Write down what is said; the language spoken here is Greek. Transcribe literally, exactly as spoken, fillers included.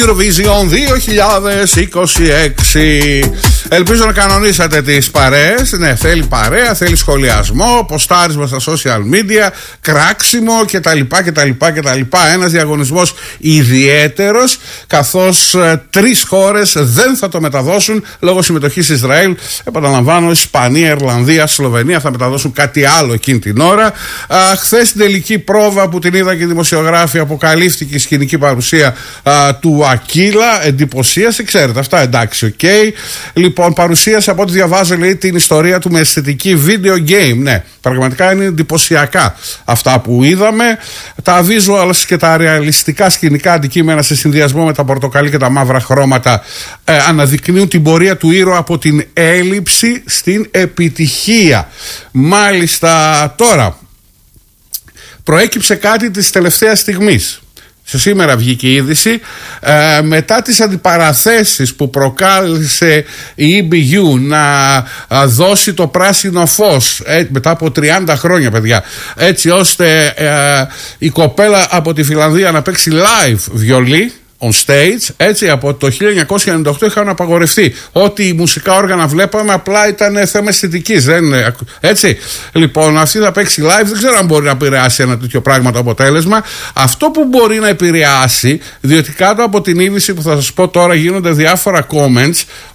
Eurovision δύο χιλιάδες είκοσι έξι. Ελπίζω να κανονίσατε τις παρέες. Ναι, θέλει παρέα, θέλει σχολιασμό, ποστάρισμα στα social media, κράξιμο κτλ. κτλ, κτλ. Ένας διαγωνισμός ιδιαίτερος, καθώς ε, τρεις χώρες δεν θα το μεταδώσουν λόγω συμμετοχής Ισραήλ. Επαναλαμβάνω, Ισπανία, Ιρλανδία, Σλοβενία θα μεταδώσουν κάτι άλλο εκείνη την ώρα. Χθες στην τελική πρόβα που την είδα και οι δημοσιογράφοι, αποκαλύφθηκε η σκηνική παρουσία α, του Ακίλα. Εντυπωσίασε, ξέρετε αυτά, εντάξει, οκ. Okay. Λοιπόν, παρουσίασε από ό,τι διαβάζω, λέει, την ιστορία του με αισθητική video game. Ναι, πραγματικά είναι εντυπωσιακά αυτά που είδαμε. Τα visuals και τα ρεαλιστικά σκηνικά αντικείμενα σε συνδυασμό με τα πορτοκαλί και τα μαύρα χρώματα ε, αναδεικνύουν την πορεία του ήρωα από την έλλειψη στην επιτυχία. Μάλιστα, τώρα προέκυψε κάτι της τελευταίας στιγμής. Σε σήμερα βγήκε η είδηση, ε, μετά τις αντιπαραθέσεις που προκάλεσε η ι μπι γιου να ε, δώσει το πράσινο φως ε, μετά από τριάντα χρόνια, παιδιά, έτσι ώστε ε, η κοπέλα από τη Φιλανδία να παίξει live βιολί on stage, έτσι, από το χίλια εννιακόσια ενενήντα οκτώ είχαν απαγορευτεί. Ό,τι οι μουσικά όργανα βλέπαμε απλά ήταν θέμα αισθητικής, έτσι. Λοιπόν, αυτή θα παίξει live, δεν ξέρω αν μπορεί να επηρεάσει ένα τέτοιο πράγμα το αποτέλεσμα. Αυτό που μπορεί να επηρεάσει, διότι κάτω από την είδηση που θα σας πω τώρα γίνονται διάφορα comments